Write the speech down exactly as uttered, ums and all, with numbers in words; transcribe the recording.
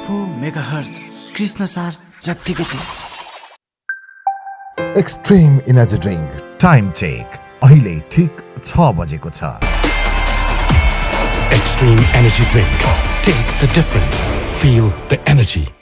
Four megahertz Krishna सार जत्तिकै तेज। Extreme energy drink time check अहिले ठीक छ बजेको छ। Extreme Energy Drink. Taste the difference. Feel the energy.